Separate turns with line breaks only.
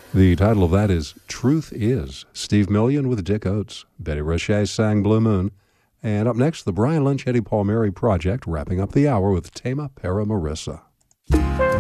The title of that is Truth Is. Steve Million with Dick Oates. Betty Roche sang Blue Moon. And up next, the Brian Lynch, Eddie Palmieri Project, wrapping up the hour with Tema Para Marissa.